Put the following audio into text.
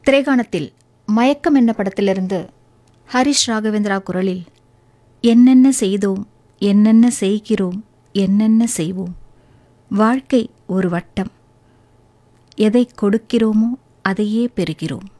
திரைகாணத்தில் மயக்கம் என்ன படத்திலிருந்து ஹரிஷ் ராகவேந்திரா குரலில் என்னென்ன செய்தோம், என்னென்ன செய்கிறோம், என்னென்ன செய்வோம், வாழ்க்கை ஒரு வட்டம், எதை கொடுக்கிறோமோ அதையே பெறுகிறோம்.